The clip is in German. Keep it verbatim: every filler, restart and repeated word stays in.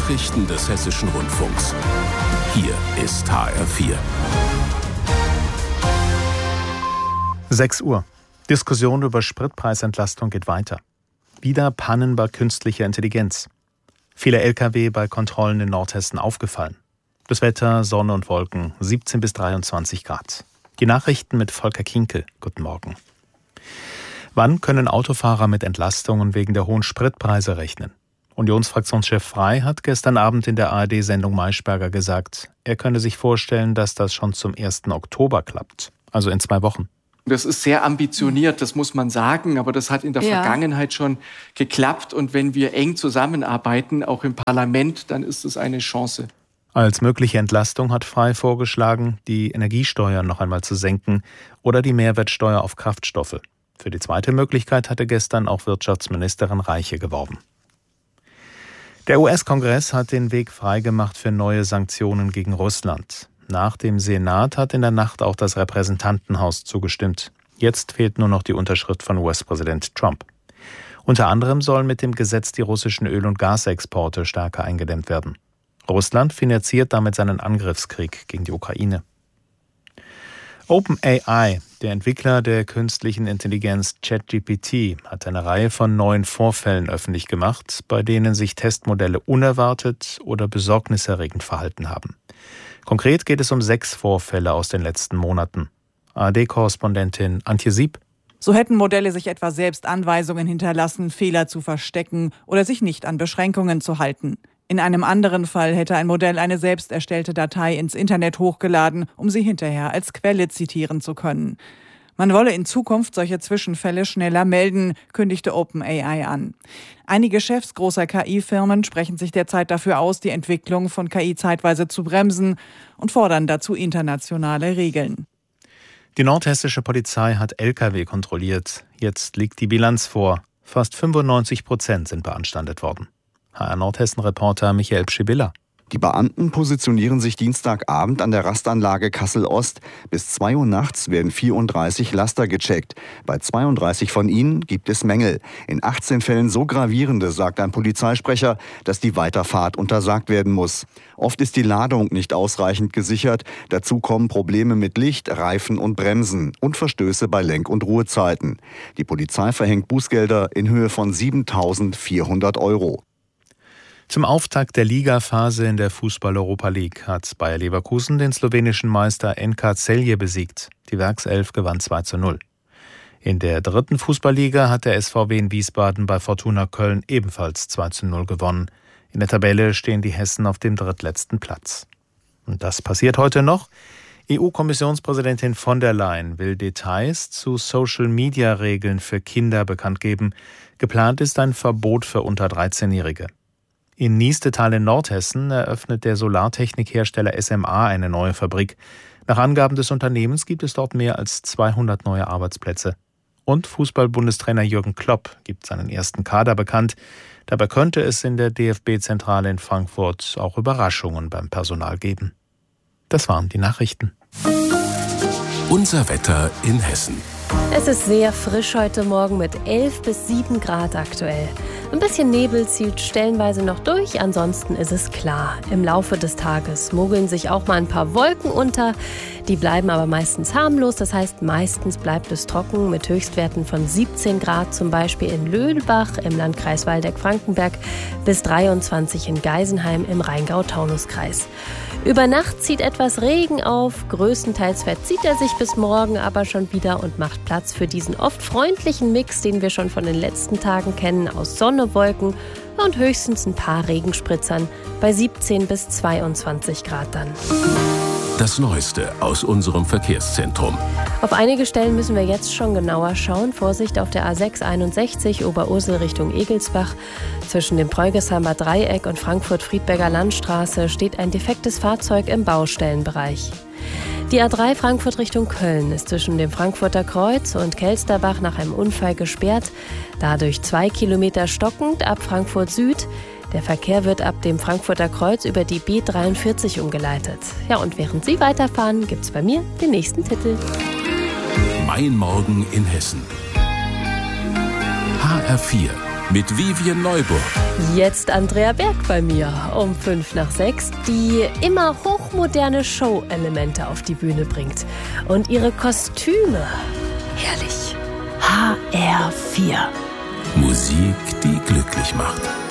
Nachrichten des Hessischen Rundfunks. Hier ist H R vier. sechs Uhr. Diskussion über Spritpreisentlastung geht weiter. Wieder Pannen bei künstlicher Intelligenz. Viele L K W bei Kontrollen in Nordhessen aufgefallen. Das Wetter, Sonne und Wolken, siebzehn bis dreiundzwanzig Grad. Die Nachrichten mit Volker Kinkel. Guten Morgen. Wann können Autofahrer mit Entlastungen wegen der hohen Spritpreise rechnen? Unionsfraktionschef Frey hat gestern Abend in der A R D-Sendung Maischberger gesagt, er könne sich vorstellen, dass das schon zum ersten Oktober klappt, also in zwei Wochen. Das ist sehr ambitioniert, das muss man sagen, aber das hat in der ja. Vergangenheit schon geklappt. Und wenn wir eng zusammenarbeiten, auch im Parlament, dann ist es eine Chance. Als mögliche Entlastung hat Frey vorgeschlagen, die Energiesteuern noch einmal zu senken oder die Mehrwertsteuer auf Kraftstoffe. Für die zweite Möglichkeit hatte gestern auch Wirtschaftsministerin Reiche geworben. Der U S-Kongress hat den Weg freigemacht für neue Sanktionen gegen Russland. Nach dem Senat hat in der Nacht auch das Repräsentantenhaus zugestimmt. Jetzt fehlt nur noch die Unterschrift von U S-Präsident Trump. Unter anderem sollen mit dem Gesetz die russischen Öl- und Gasexporte stärker eingedämmt werden. Russland finanziert damit seinen Angriffskrieg gegen die Ukraine. OpenAI, der Entwickler der künstlichen Intelligenz ChatGPT, hat eine Reihe von neuen Vorfällen öffentlich gemacht, bei denen sich Testmodelle unerwartet oder besorgniserregend verhalten haben. Konkret geht es um sechs Vorfälle aus den letzten Monaten. A R D-Korrespondentin Antje Sieb. So hätten Modelle sich etwa selbst Anweisungen hinterlassen, Fehler zu verstecken oder sich nicht an Beschränkungen zu halten. In einem anderen Fall hätte ein Modell eine selbst erstellte Datei ins Internet hochgeladen, um sie hinterher als Quelle zitieren zu können. Man wolle in Zukunft solche Zwischenfälle schneller melden, kündigte OpenAI an. Einige Chefs großer K I-Firmen sprechen sich derzeit dafür aus, die Entwicklung von K I zeitweise zu bremsen und fordern dazu internationale Regeln. Die nordhessische Polizei hat L K W kontrolliert. Jetzt liegt die Bilanz vor. Fast fünfundneunzig Prozent sind beanstandet worden. H R Nordhessen-Reporter Michael Pschibilla. Die Beamten positionieren sich Dienstagabend an der Rastanlage Kassel-Ost. Bis zwei Uhr nachts werden vierunddreißig Laster gecheckt. Bei zweiunddreißig von ihnen gibt es Mängel. In achtzehn Fällen so gravierende, sagt ein Polizeisprecher, dass die Weiterfahrt untersagt werden muss. Oft ist die Ladung nicht ausreichend gesichert. Dazu kommen Probleme mit Licht, Reifen und Bremsen und Verstöße bei Lenk- und Ruhezeiten. Die Polizei verhängt Bußgelder in Höhe von siebentausendvierhundert Euro. Zum Auftakt der Ligaphase in der Fußball-Europa League hat Bayer Leverkusen den slowenischen Meister N K Celje besiegt. Die Werkself gewann zwei zu null. In der dritten Fußballliga hat der S V W in Wiesbaden bei Fortuna Köln ebenfalls zwei zu null gewonnen. In der Tabelle stehen die Hessen auf dem drittletzten Platz. Und das passiert heute noch. E U-Kommissionspräsidentin von der Leyen will Details zu Social-Media-Regeln für Kinder bekannt geben. Geplant ist ein Verbot für unter dreizehnjährige. In Niestetal in Nordhessen eröffnet der Solartechnikhersteller S M A eine neue Fabrik. Nach Angaben des Unternehmens gibt es dort mehr als zweihundert neue Arbeitsplätze. Und Fußball-Bundestrainer Jürgen Klopp gibt seinen ersten Kader bekannt. Dabei könnte es in der D F B-Zentrale in Frankfurt auch Überraschungen beim Personal geben. Das waren die Nachrichten. Unser Wetter in Hessen. Es ist sehr frisch heute Morgen mit elf bis sieben Grad aktuell. Ein bisschen Nebel zieht stellenweise noch durch, ansonsten ist es klar. Im Laufe des Tages mogeln sich auch mal ein paar Wolken unter. Die bleiben aber meistens harmlos, das heißt meistens bleibt es trocken mit Höchstwerten von siebzehn Grad, zum Beispiel in Löhlbach im Landkreis Waldeck-Frankenberg bis dreiundzwanzig in Geisenheim im Rheingau-Taunus-Kreis. Über Nacht zieht etwas Regen auf, größtenteils verzieht er sich bis morgen aber schon wieder und macht Platz für diesen oft freundlichen Mix, den wir schon von den letzten Tagen kennen, aus Sonne, Wolken und höchstens ein paar Regenspritzern bei siebzehn bis zweiundzwanzig Grad dann. Das Neueste aus unserem Verkehrszentrum. Auf einige Stellen müssen wir jetzt schon genauer schauen. Vorsicht auf der A sechs einundsechzig Oberursel Richtung Egelsbach. Zwischen dem Preugesheimer Dreieck und Frankfurt-Friedberger Landstraße steht ein defektes Fahrzeug im Baustellenbereich. Die A drei Frankfurt Richtung Köln ist zwischen dem Frankfurter Kreuz und Kelsterbach nach einem Unfall gesperrt. Dadurch zwei Kilometer stockend ab Frankfurt Süd. Der Verkehr wird ab dem Frankfurter Kreuz über die B dreiundvierzig umgeleitet. Ja, und während Sie weiterfahren, gibt's bei mir den nächsten Titel. Mein Morgen in Hessen. H R vier. mit Vivien Neuburg. Jetzt Andrea Berg bei mir um fünf nach sechs, die immer hochmoderne Show-Elemente auf die Bühne bringt. Und ihre Kostüme, herrlich. H R vier. Musik, die glücklich macht.